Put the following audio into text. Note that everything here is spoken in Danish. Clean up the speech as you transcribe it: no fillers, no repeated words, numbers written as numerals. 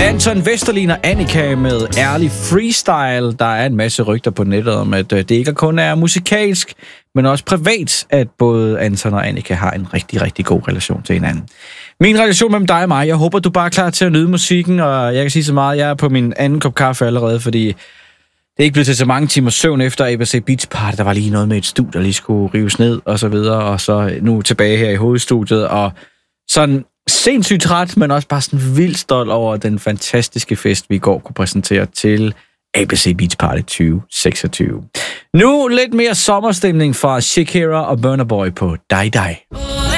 Anton Vesterlin og Annika med ærlig freestyle. Der er en masse rygter på nettet om, at det ikke kun er musikalsk, men også privat, at både Anton og Annika har en rigtig, rigtig god relation til hinanden. Min relation mellem dig og mig, jeg håber, du bare er klar til at nyde musikken, og jeg kan sige så meget, jeg er på min anden kop kaffe allerede, fordi det er ikke blevet til så mange timer søvn efter ABC Beach Party. Der var lige noget med et studie, der lige skulle rives ned og så videre, og så nu tilbage her i hovedstudiet, og sådan sindssygt træt, men også bare sådan vildt stolt over den fantastiske fest, vi i går kunne præsentere til ABC Beach Party 2026. Nu lidt mere sommerstemning fra Shakira og Burna Boy på Die Die.